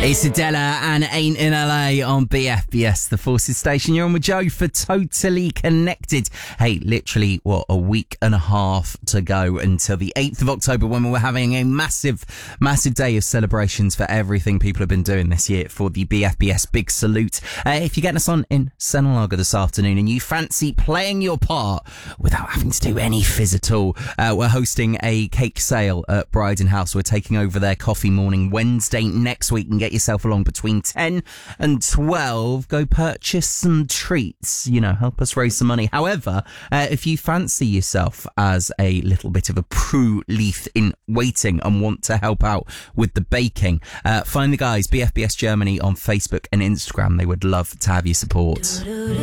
It's Adela and Ain't in LA on BFBS, the Forces station. You're on with Joe for Totally Connected. Hey, literally, a week and a half to go until the 8th of October when we're having a massive day of celebrations for everything people have been doing this year for the BFBS Big Salute. If you're getting us on in Senalaga this afternoon and you fancy playing your part without having to do any fizz at all, we're hosting a cake sale at Bryden House. We're taking over their coffee morning Wednesday next week, and get yourself along between 10 and 12. Go purchase some treats, help us raise some money. However, if you fancy yourself as a little bit of a Prue Leith in waiting and want to help out with the baking, find the guys BFBS Germany on Facebook and Instagram. They would love to have your support.